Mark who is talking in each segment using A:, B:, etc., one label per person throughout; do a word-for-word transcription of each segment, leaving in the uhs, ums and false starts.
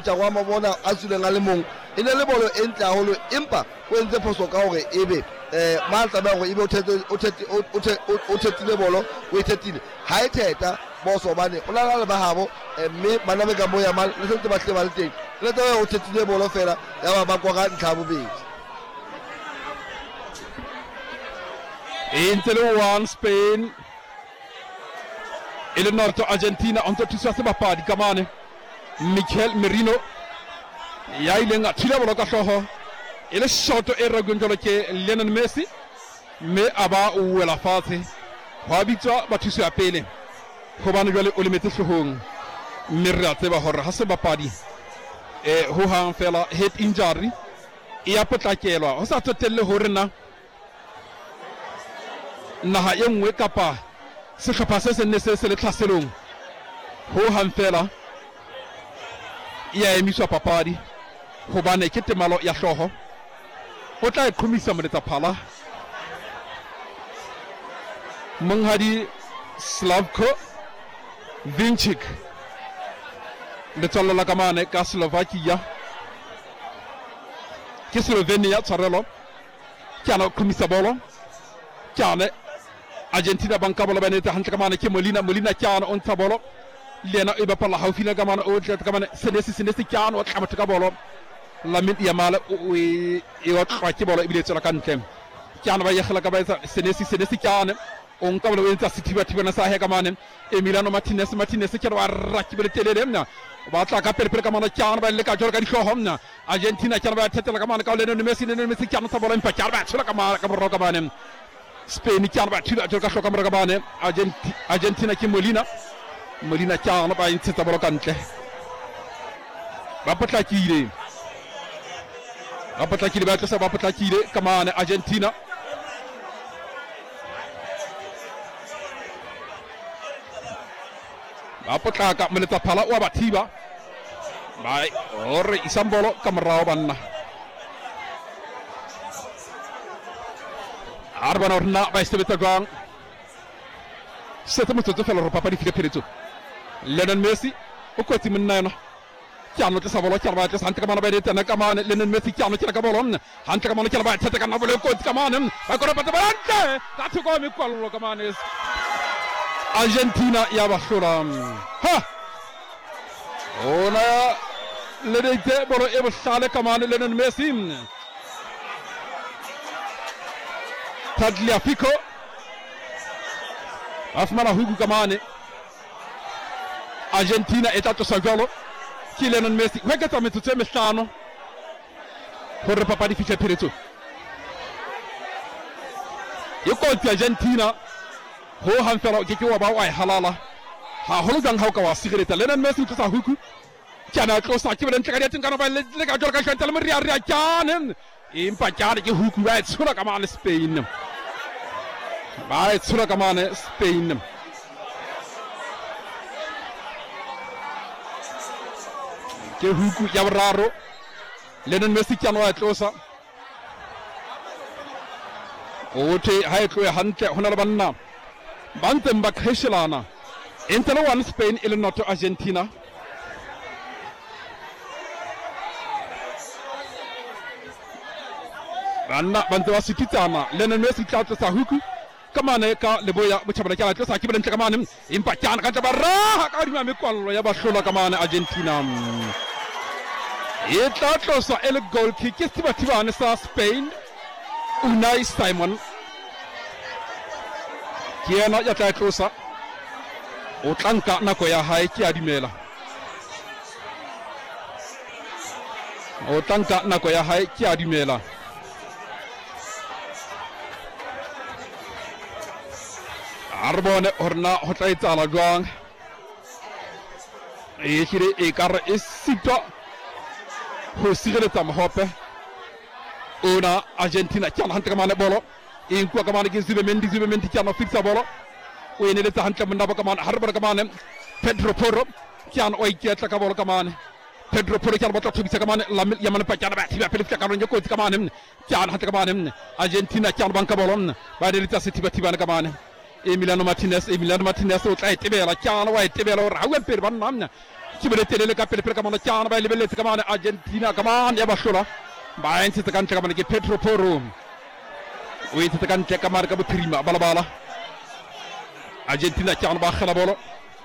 A: montsha wa mabona a tsuleng a le mong e ne le bolo e ntle haholo empa o entse phoso ka hore ebe eh mantla ba hore ebe o thetse o thetse o thetsile bolo o ithetile ha e theta boso bane o la le ba habo mme bana be ka moya mal le sentse ba tle ba le teng le taba o thetsile bolo fela ya ba ba kwa ga ntlha bobedi
B: Intel one Spain il Norte Argentina on to tswa se bapadi kamane Mikel Merino ya ile nga thila bolo ka hloho ile shot e ragundolo ke Lionel Messi me aba o wela fatshe wa bitswa bathuso ya pele go bana jwale o lemetse hlohong mme re a tseba hore ha se bapadi eh ho hang fela head injury e ya potlakelwa ho sa tsotelle hore na naha e nngwe kapa sehlopha se se ne se se le tlhaselong ho hang fela ya emiswa papadi hobane ke temalo ya hloho o tla iqhomisa moletsa phala monghadi Slavko Vinčić le tswalo la kamane ka Slovakia ke Slovenia tshwarelo kana khomisa bolo kana Argentina banka bolo bane ta hantle kamane ke Molina Molina kana on tsa bolo lena e bapala haufi la kamane o tla kamane senesi senesi kana o tla motho ka bolo Lamine Yamal o e o tla ke bolo e bile tsela ka ntle kana ba yegela ka ba senesi senesi kana on ka bolo o ntsa sithiba thibana sa he kamane Emiliano Martinez Martinez ke wa raki bele telele mna ba tla ka perpere kamane kana ba le ka jol ka di hlohom na Argentina kana ba thetela kamane ka le Messi le Messi kana sa bolo impa kana ba tsela kamane ka boro kamane Spain kana ba thila jol ka hloka mora kamane Argentina ke Molina Molina kana ba intsetsa bolo ka ntle ba potlakile ba potlakile ba tsa ba potlakile kamane Argentina ba potlaka moletsa phala wa bathiba ba ore isambolo ka morao banna arbana orna ba istebeta gang seta motso fela ro papa di file pereto Lionel Messi o koti minna chiano te savolo chiarba te sante kamana ba de tena kamane Lionel Messi chiano tira ka bolon hante kamana chiarba te kana bolo koti kamane ba ko repete balante ka to ko mi kollo kamane Argentina ya bashuram ha ona le de bolo e basale kamane Lionel Messi Tagliafico asmana hugu kamane Argentina è stato sagolo chi Lionel Messi weka ta metutse mehlano hore papa di fiche pereto yoko Argentina ho han fela ke ke wa ba wa halala ha holo gang ha ka wa sigareta Lionel Messi tsa huku kana tlo sa ke belen tlaka di kana ba le ka jol ka shantala mo ria ria kana impa kana ke huku ba tsura ka mane Spain ba tsura ka mane Spain ke huku ya raro Lionel Messi kana wa tlosa ote ha e tlo hantle hona le banna Bantem ba kheshelana Inter one Spain il Norte Argentina Banna bantwa sikitama Lionel Messi tlatsa sa huku kamane ka leboya botjhabela kala tlatsa ke belentle kamane impa kyana ka tabara ka dima mekwallo ya bahlola kamane Argentina e tlatsa el goal kick ke tibatibane sa Spain Unai Simon Kiana ya tla tlosa o tlanka nako ya hae ke a dimela o tlanka nako ya hae ke a dimela arbone orna ho tla etsala jwang e hire e kare e sitwa ho sireletsa mahope ona Argentina kyana hantle kamane bolo in kwa kamane ke zibe mendi zibe mendi kyana fixa bolo o ene le tsa hantle monna ba kamane harbar kamane Pedro Porro kyana o iketla ka bolo kamane Pedro Porro kyana batla thobisa kamane la yamane pa kyana ba thiba pele fika karonje ko kamane kyana hantle kamane Argentina kyana banka bolo ba de litsa setiba tiba kamane Emiliano Martinez Emiliano Martinez o tla etebela kyana wa etebela o rawe per banna ci bele telele ka pele pele ka mana chana ba lebele ka mana Argentina ka mana ya bashola ba enti ta kan ka mana ke Pedro Porro o enti ta kan ka mana ka prima bala bala Argentina chana ba khala bolo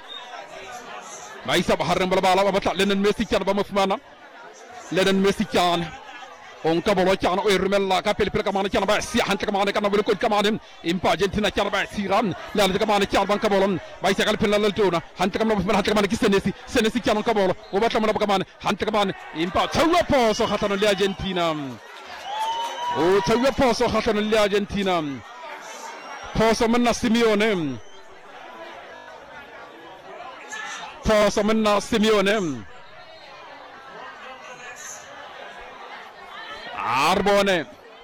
B: ba isa ba harram bala bala ba ta lenen Messi chana ba mafmana lenen Messi chana on ka bolo chana o rumella ka pele pele ka mana chana ba si han ka mana ka na bolo ko ka mana impa Argentina chana ba siran la ka mana chana ban ka bolo ba isa ka pele la tona han ka mana han ka mana ki senesi senesi chana ka bolo o ba ta mana ka mana han ka mana impa tawa poso khatano li Argentina o tawa poso khatano li Argentina poso manna Simeone poso manna Simeone Arbone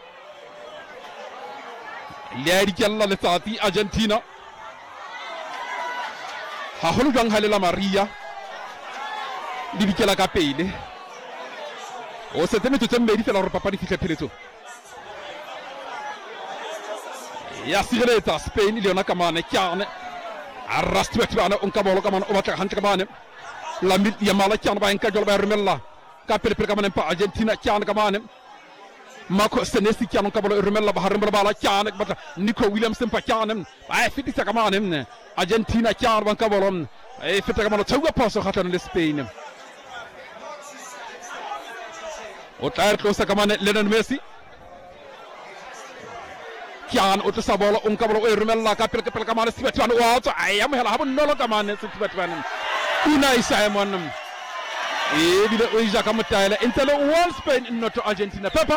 B: Liari Jalla le Tati Argentina Hahulu gang halela Maria Di bicela capelle O se teme tutte merita la roba di fite peleto Ya sigreta Spain Leona Kamane Chiane Arrastu etbana un kabolo kamane o bata hante kamane La mit yamala chiane ba en kajol ba rumella Capelle per kamane pa Argentina chiane kamane Mako senesi chiano kabolo rumella bahar bala chiane bata Nico Williamson pa chiane ay fiti sakamane Argentina chiane ban kabolo ay fiti kamano tawa paso khatan le Spain o tar ko sakamane Lionel Messi chiane o to sabolo on kabolo e rumella ka pel pel kamane sibetwan o to ay am hela habon nolo kamane sibetwan Unai Simon e bila o jaka mutala intelo one Spain not Argentina papa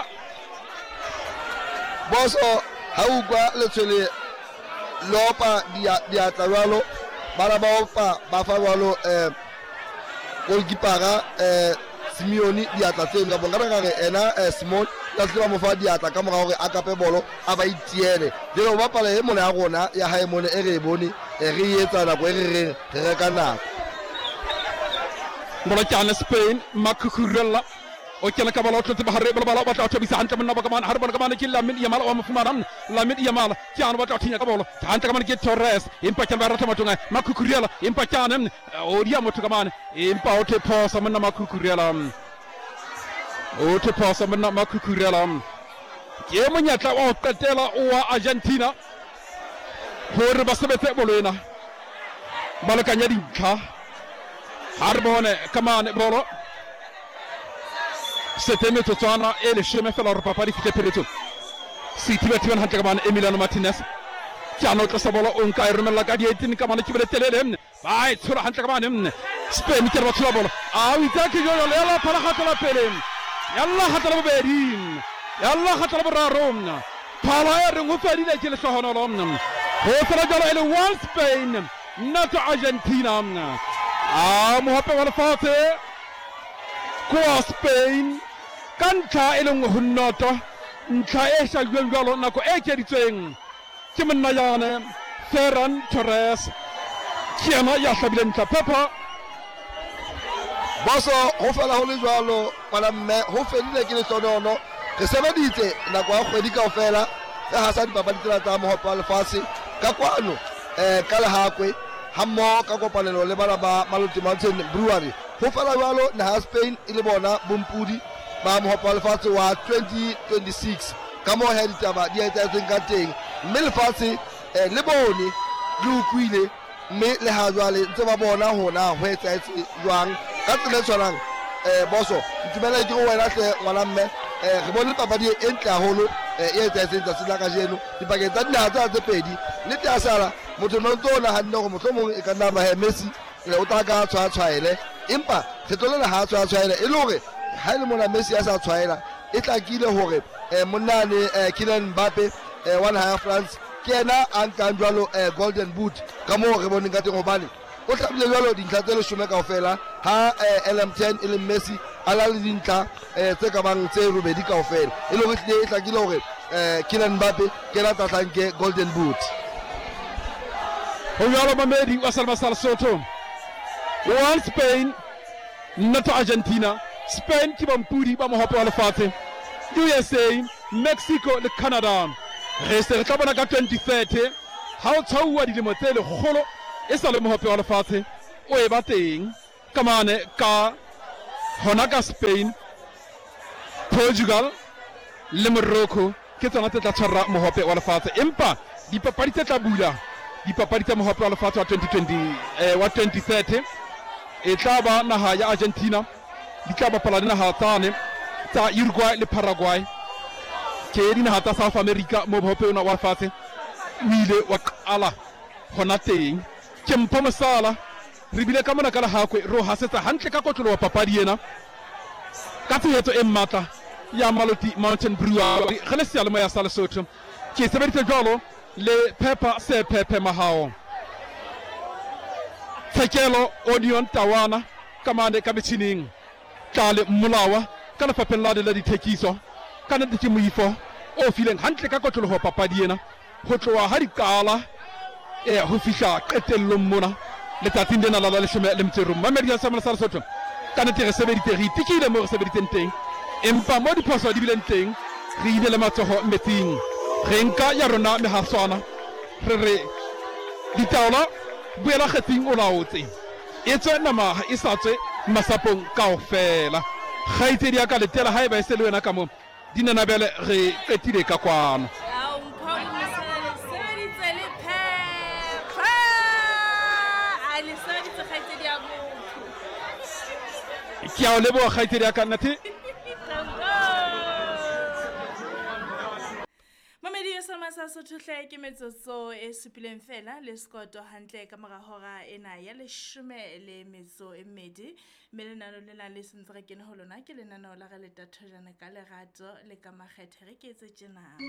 A: Boso haugwa lechele lopa dia dia tawalo bara baopa bafawalo eh golgipara eh Simeone dia tatenga bongara ngare ena eh Simon tasira mo fa dia ta kamora hore akape bolo aba itiele dilo ba pala e mona ya rona ya hae mona e re bone e re etsa na go e re re kana
B: Bola chana Spain makukurella o kena kabalo to bahare bala bata to bisa anta manna bakaman harban kaman killa min yamal o mafmanan la min yamal chana bata tinya kabalo anta kaman ke Torres impa chamba rata matunga makukurella impa chana o dia motu kaman impa o te posa manna makukurella o te posa manna makukurella ke munya ta o katela o Argentina hor basabete bolena balaka nyadinka Arbone kaman bolo C'était notre temps et le chemin fait leur papa di fite pereto si tibe tibe hante kaman Emiliano Martinez chiano to sabolo on kay rumella gadi tin kaman ci bele telele bay sura hante kaman Spain ci rotla bolo awi taki yo yalla para khatala pelem yalla khatala berin yalla khatala bararom pala er ngu fari le ci le sohono lom ho tara jalo ele one Spain not Argentina ah mo hape wala fate ko Spain Kanta elong hunnoto nka esha gwengalo nako ekeri tseng kimenna yana Ferran Torres kiana ya sabilenta papa
A: Boso ho fela ho le jwalo para me ho felile ke le sonono ke sebeditse nako a kgwedi ka ofela ka hasa di papadi tsela tsa mo hopa le fase ka kwano eh ka le hakwe hammo ka kopanelo le bana ba Maluti Mountain Brewery ho fela jwalo na Spain ile bona bompudi ba mo hopa le fase wa twenty twenty-six ka mo hedita ba di etsa tsengateng mme le fase eh le bone le ukwile mme le ha jwale ntse ba bona hona ho etsa jwang ka tsela tshwanang eh boso ntumela ke go wena tle ngwana mme eh re bone papadi e ntle haholo e etsa tsentsha sila ka jeno dipakeng tsa dinaha tsa tse pedi le tla sala motho no ntona ha nne go motho mong e ka nna ba Messi le o ta ka tshwa tshwaele empa se tlolela ha tshwa tshwaele e lore ha ile mona Messi ya sa tshwaela e tla kile hore eh monane eh Kylian Mbappe eh one ha France ke ena a nkang jwalo eh golden boot ka mo re boneng ka teng hobane o tlabile jwalo dintlha tse leshome kaofela ha L M ten e le Messi ala le dintlha eh tse ka bang tse robedi kaofela e le hore e tla kile hore eh Kylian Mbappe ke la tlatlanke golden boot
B: Oyalo Mamedi wasal masal soto one Spain not Argentina Spain qui va mpuri ba mo hope wala fate U S A Mexico le Canada reste ka bona ka twenty thirty ha o tshauwa di le motele golo e sa le mo hope wala fate o e ba teng ka mane ka hona ka Spain, Portugal le Morocco ke tsona tse tla tshwara mohope wa lefatshe, empa dipapadi tse tla bula dipapadi tsa mohope wa lefatshe wa twenty twenty eh, wa twenty thirty e tla ba naha ya Argentina di tla bapala le naha tsane tsa Uruguay le Paraguay ke dinaha tsa South America mo mohope ona wa lefatshe o ile wa qala hona teng. Ke mpho mosala re bile ka mona ka lehakwe ro hasetsa hantle ka kotlolo wa papadi ena ka tshehetso e matla ya Maloti Mountain Brewery re le seyalemoya sa Lesotho. Ke sebeditse jwalo le Pepper se Pepe Mahao Tshekelo Onion Tawana ka mane ka metjhining Tlale Molawa ka lefapheng la la dithekiso ka nnete ke moifo o fileng hantle ka kotlolo ho papadi ena ho tloha ha diqala e ho fihla qetellong mona letsatsing lena la leshome le metso e robong. Mamedi ya Samuel sa Lesotho ka nnete re sebeditse re itikile mo re sebeditseng teng, empa mo diphoso di bileng teng re ile le matsoho metsing re nka ya rona mehaswana re re ditaola buela kgetsing o laotse e tswe nama e sa tswe masapong kaofela. Kgaitsedi ya ka letela haeba e se le wena ka mo dinanabele re qetile ka kwano. Ke a o leboha kgaitsedi ya ka Nathi.
C: Mamedi ya Salma sa Sothohle ke metsotso e supileng fela le skoto hantle ka mora hora ena ya leshome le metso e mmedi mme lenano lena le sentse re kene ho lona ke lenano la re le tathojana ka lerato le ka makgethe re ke etse tjena.